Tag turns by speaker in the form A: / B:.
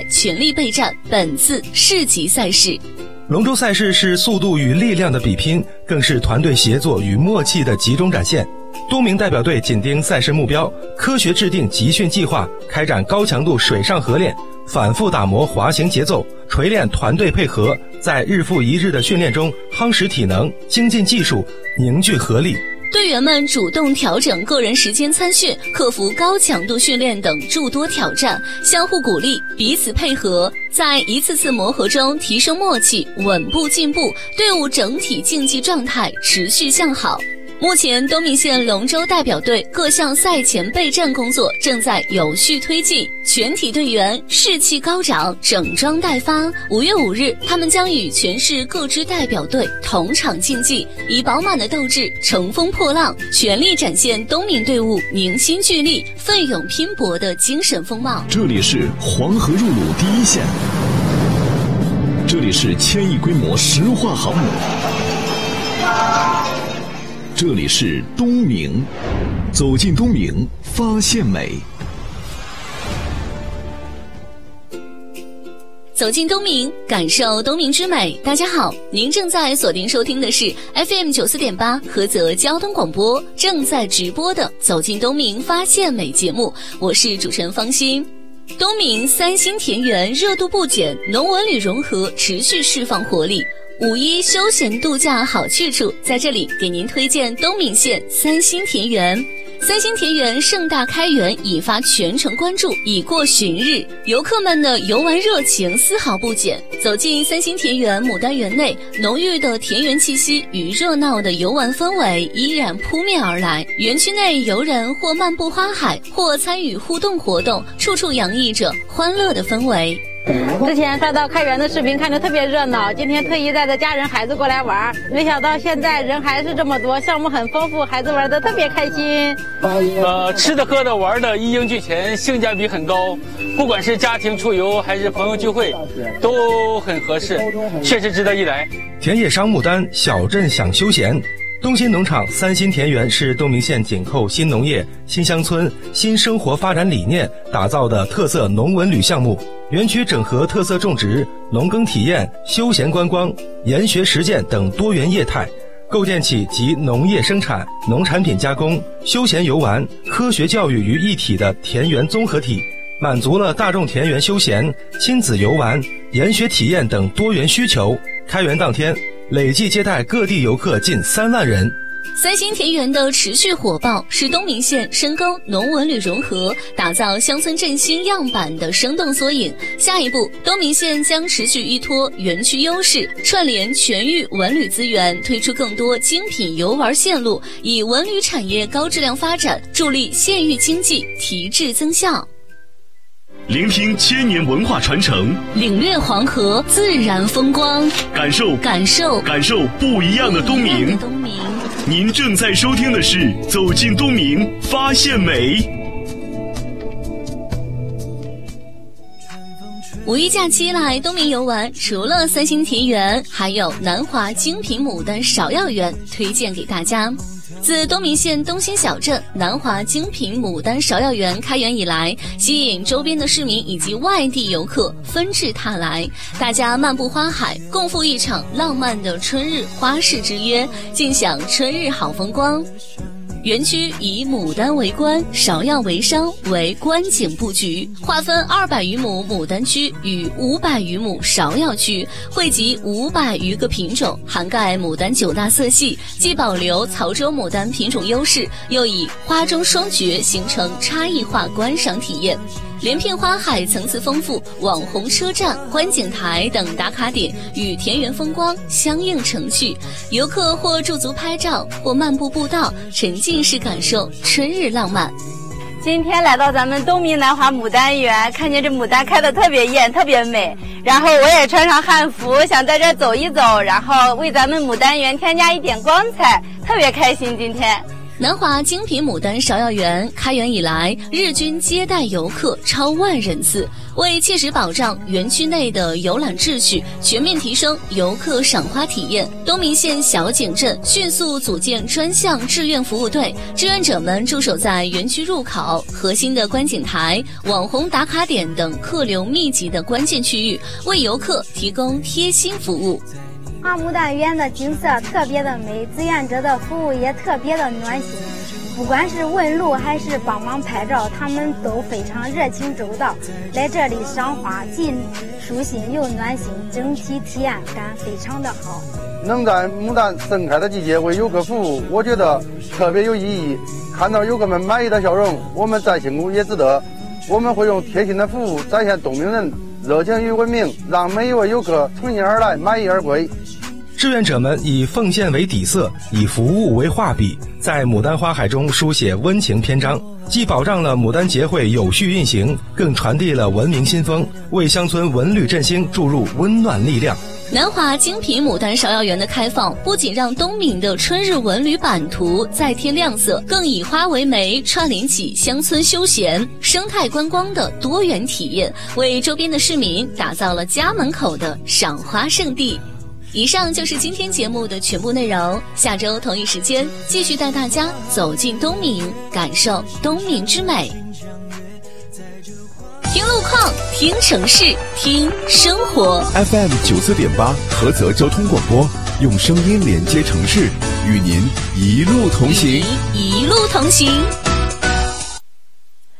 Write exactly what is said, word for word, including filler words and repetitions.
A: 全力备战本次市级赛事。
B: 龙舟赛事是速度与力量的比拼，更是团队协作与默契的集中展现。东明代表队紧盯赛事目标，科学制定集训计划，开展高强度水上合练，反复打磨滑行节奏，锤炼团队配合，在日复一日的训练中夯实体能，精进技术，凝聚合力。
A: 队员们主动调整个人时间参训，克服高强度训练等诸多挑战，相互鼓励，彼此配合，在一次次磨合中提升默契，稳步进步，队伍整体竞技状态持续向好。目前东明县龙舟代表队各项赛前备战工作正在有序推进，全体队员士气高涨，整装待发。五月五日，他们将与全市各支代表队同场竞技，以饱满的斗志乘风破浪，全力展现东明队伍凝心聚力、奋勇拼搏的精神风貌。
C: 这里是黄河入鲁第一线，这里是千亿规模石化航母，这里是东明，走进东明，发现美。
A: 走进东明，感受东明之美。大家好，您正在锁定收听的是 F M 九四点八菏泽交通广播正在直播的走进东明发现美节目，我是主持人方欣。东明三星田园热度不减，农文旅融合持续释放活力。五一休闲度假好去处，在这里给您推荐东明县三星田园。三星田园盛大开园，引发全城关注，已过旬日，游客们的游玩热情丝毫不减。走进三星田园牡丹园内，浓郁的田园气息与热闹的游玩氛围依然扑面而来。园区内游人或漫步花海，或参与互动活动，处处洋溢着欢乐的氛围。
D: 之前刷到开园的视频，看着特别热闹，今天特意带着家人孩子过来玩，没想到现在人还是这么多，项目很丰富，孩子玩得特别开心。
E: 呃，吃的喝的玩的一应俱全，性价比很高，不管是家庭出游还是朋友聚会都很合适，确实值得一来。
B: 田野赏牡丹，小镇享休闲。东新农场三新田园是东明县紧扣新农业、新乡村、新生活发展理念打造的特色农文旅项目。园区整合特色种植、农耕体验、休闲观光、研学实践等多元业态，构建起集农业生产、农产品加工、休闲游玩、科学教育于一体的田园综合体，满足了大众田园休闲、亲子游玩、研学体验等多元需求。开园当天，累计接待各地游客近三万人。
A: 三星田园的持续火爆是东明县深耕农文旅融合，打造乡村振兴样板的生动缩影。下一步，东明县将持续依托园区优势，串联全域文旅资源，推出更多精品游玩线路，以文旅产业高质量发展，助力县域经济提质增效。
C: 聆听千年文化传承，
A: 领略黄河自然风光，
C: 感受
A: 感受
C: 感受不一样的东明。
A: 东明，
C: 您正在收听的是《走进东明，发现美》。
A: 五一假期来东明游玩，除了三星田园，还有南华精品牡丹芍药园推荐给大家。自东明县东兴小镇南华精品牡丹芍药园开园以来，吸引周边的市民以及外地游客纷至沓来，大家漫步花海，共赴一场浪漫的春日花市之约，尽享春日好风光。园区以牡丹为官、芍药为商为观景布局，划分二百余亩牡丹区与五百余亩芍药区，汇集五百余个品种，涵盖牡丹九大色系，既保留曹州牡丹品种优势，又以花中双绝形成差异化观赏体验。连片花海层次丰富，网红车站、观景台等打卡点与田园风光相映成趣，游客或驻足拍照，或漫步步道，沉浸式感受春日浪漫。
D: 今天来到咱们东明南华牡丹园，看见这牡丹开得特别艳，特别美，然后我也穿上汉服，想在这儿走一走，然后为咱们牡丹园添加一点光彩，特别开心今天。
A: 南华精品牡丹芍药园开园以来，日均接待游客超万人次。为切实保障园区内的游览秩序，全面提升游客赏花体验，东明县小井镇迅速组建专项志愿服务队，志愿者们驻守在园区入口、核心的观景台、网红打卡点等客流密集的关键区域，为游客提供贴心服务。
F: 花牡丹园的景色特别的美，志愿者的服务也特别的暖心，不管是问路还是帮忙拍照，他们都非常热情周到。来这里赏花既舒心又暖心，整体体验感非常的好。
G: 能在牡丹盛开的季节为游客服务，我觉得特别有意义。看到游客们满意的笑容，我们再辛苦也值得。我们会用贴心的服务展现东明人热情与文明，让每一位游客从心而来，满意而归。
B: 志愿者们以奉献为底色，以服务为画笔，在牡丹花海中书写温情篇章，既保障了牡丹节会有序运行，更传递了文明新风，为乡村文旅振兴注入温暖力量。
A: 南华精品牡丹芍药园的开放，不仅让东明的春日文旅版图再添亮色，更以花为媒，串联起乡村休闲、生态观光的多元体验，为周边的市民打造了家门口的赏花圣地。以上就是今天节目的全部内容，下周同一时间继续带大家走进东明，感受东明之美。听路况，听城市，听生活。
C: F M 九四点八菏泽交通广播，用声音连接城市，与您一路同行，
A: 与您一路同行。